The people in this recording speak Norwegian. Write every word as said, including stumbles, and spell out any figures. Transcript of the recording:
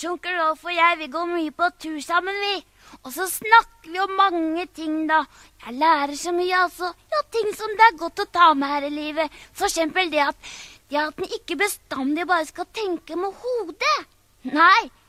kanskje onkel Rolf og jeg vil gå mye på tur sammen, vi. Og så snakker vi om mange ting, da. Jeg lærer så mye, altså. Ja, ting som det er godt å ta med her i livet. For eksempel det at, det at den ikke bestandig bare skal tenke med hodet. Nei,